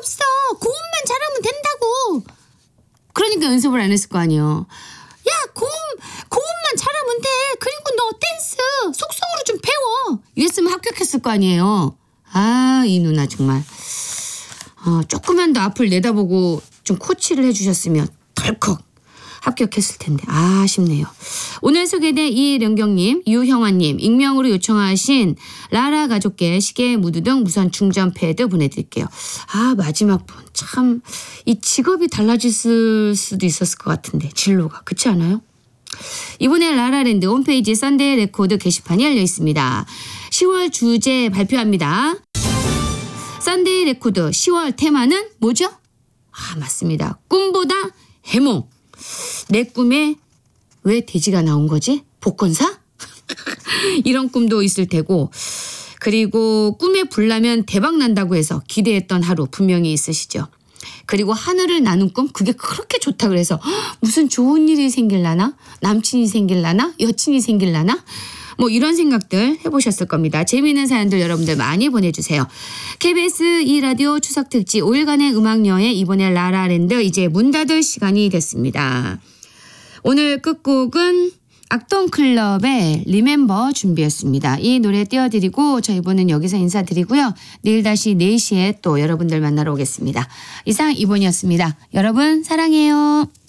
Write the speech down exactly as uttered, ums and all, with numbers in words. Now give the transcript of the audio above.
없어. 고음만 잘하면 된다고. 그러니까 연습을 안 했을 거 아니에요. 야, 고음, 고음만 잘하면 돼. 그리고 너 댄스 속성으로 좀 배워. 이랬으면 합격했을 거 아니에요. 아, 이 누나 정말. 어, 조금만 더 앞을 내다보고 좀 코치를 해주셨으면 덜컥 합격했을 텐데 아쉽네요. 오늘 소개된 이령경님, 유형아님, 익명으로 요청하신 라라 가족께 시계, 무드 등 무선 충전 패드 보내드릴게요. 아, 마지막 분 참 이 직업이 달라질 수도 있었을 것 같은데 진로가 그렇지 않아요? 이번에 라라랜드 홈페이지 썬데이 레코드 게시판이 열려 있습니다. 시월 주제 발표합니다. 썬데이 레코드 시월 테마는 뭐죠? 아, 맞습니다. 꿈보다 해몽. 내 꿈에 왜 돼지가 나온 거지? 복권사? 이런 꿈도 있을 테고, 그리고 꿈에 불나면 대박 난다고 해서 기대했던 하루 분명히 있으시죠. 그리고 하늘을 나는 꿈, 그게 그렇게 좋다 그래서 무슨 좋은 일이 생길라나? 남친이 생길라나? 여친이 생길라나? 뭐 이런 생각들 해보셨을 겁니다. 재미있는 사연들 여러분들 많이 보내주세요. 케이비에스 이 라디오 추석특집 오 일간의 음악여행, 이번에 라라랜드 이제 문 닫을 시간이 됐습니다. 오늘 끝곡은 악동클럽의 리멤버 준비했습니다. 이 노래 띄워드리고 저희 이번은 여기서 인사드리고요. 내일 다시 네 시에 또 여러분들 만나러 오겠습니다. 이상 이번이었습니다. 여러분 사랑해요.